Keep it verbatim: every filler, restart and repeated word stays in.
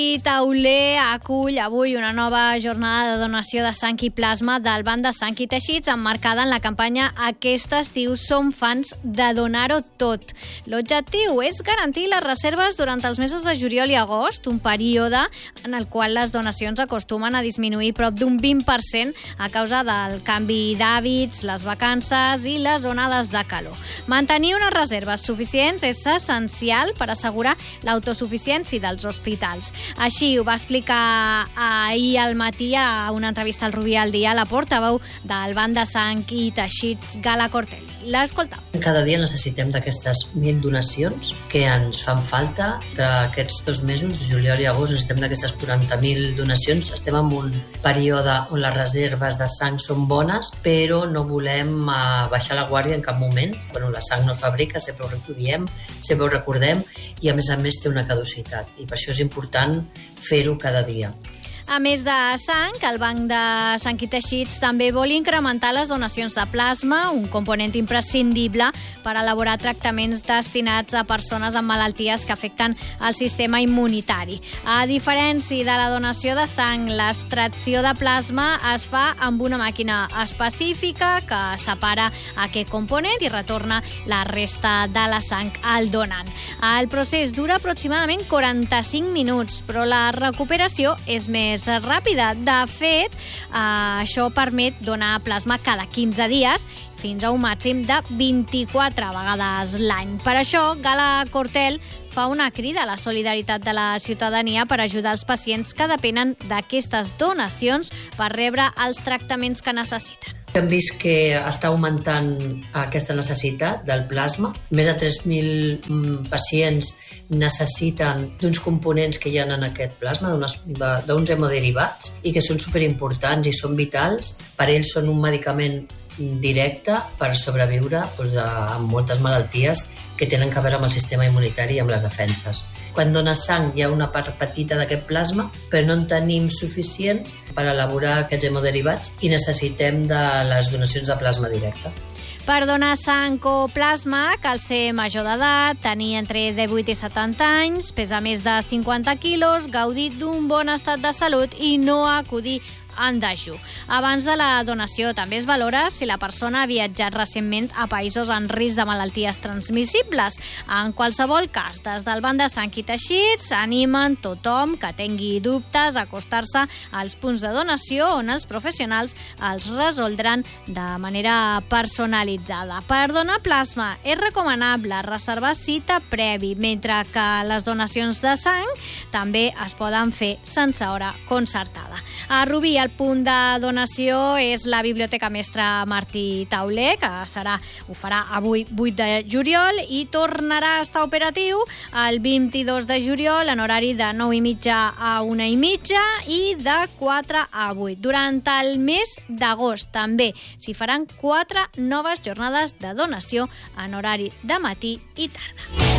I Tauler acull avui una nova jornada de donació de sang i plasma del Banc de Sang i Teixits emmarcada en la campanya Aquest estiu som fans de donar-ho tot. L'objectiu és garantir les reserves durant els mesos de juliol i agost, un període en el qual les donacions acostumen a disminuir prop d'un vint per cent a causa del canvi d'hàbits, les vacances i les onades de calor. Mantenir unes reserves suficients és essencial per assegurar l'autosuficiència dels hospitals. Així ho va explicar ahir al matí a una entrevista al Rubí al Dia la portaveu del Banc de Sang i Teixits, Gala Cortell. L'escolta. Cada dia necessitem d'aquestes mil donacions que ens fan falta. Entre aquests dos mesos, juliol i agost, necessitem d'aquestes quaranta mil donacions. Estem en un període on les reserves de sang són bones, però no volem uh, baixar la guàrdia en cap moment. Bueno, la sang no es fabrica, sempre ho diem, sempre ho recordem, i a més a més té una caducitat. I per això és important fer-ho cada dia. A més de sang, el Banc de Sang i Teixits també vol incrementar les donacions de plasma, un component imprescindible per elaborar tractaments destinats a persones amb malalties que afecten el sistema immunitari. A diferència de la donació de sang, l'extracció de plasma es fa amb una màquina específica que separa aquest component i retorna la resta de la sang al donant. El procés dura aproximadament quaranta-cinc minuts, però la recuperació és més ràpida. De fet, eh, això permet donar plasma cada quinze dies fins a un màxim de vint-i-quatre vegades l'any. Per això, Gala Cortell fa una crida a la solidaritat de la ciutadania per ajudar els pacients que depenen d'aquestes donacions per rebre els tractaments que necessiten. Hem vist que està augmentant aquesta necessitat del plasma. Més de tres mil pacients necessiten d'uns components que hi ha en aquest plasma, d'uns hemodiderivats, i que són superimportants i són vitals. Per ells són un medicament directe per sobreviure doncs, amb moltes malalties que tenen a veure amb el sistema immunitari i amb les defenses. Quan dones sang hi ha una part petita d'aquest plasma, però no en tenim suficient per elaborar aquests hemodiderivats i necessitem de les donacions de plasma directe. Per donar sang o plasma cal ser major d'edat, tenir entre divuit i setanta anys, pesar més de cinquanta quilos, gaudir d'un bon estat de salut i no acudir en dejú. Abans de la donació també es valora si la persona ha viatjat recentment a països en risc de malalties transmissibles. En qualsevol cas, des del Banc de Sang i Teixits animen tothom que tingui dubtes a acostar-se als punts de donació on els professionals els resoldran de manera personalitzada. Per donar plasma és recomanable reservar cita previ, mentre que les donacions de sang també es poden fer sense hora concertada. A Rubí, el punt de donació és la Biblioteca Mestre Martí Tauler, que serà, ho farà avui vuit de juliol i tornarà a estar operatiu el vint-i-dos de juliol en horari de nou i mitja a una i mitja i de quatre a vuit. Durant el mes d'agost també s'hi faran quatre noves jornades de donació en horari de matí i tarda.